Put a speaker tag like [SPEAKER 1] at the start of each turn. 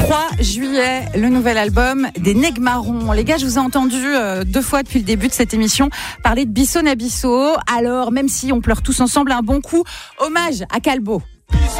[SPEAKER 1] 3 juillet, le nouvel album des Negmarons. Les gars, je vous ai entendu 2 fois depuis le début de cette émission parler de Bisso Nabisso. Alors, même si on pleure tous ensemble, un bon coup, hommage à Calbo.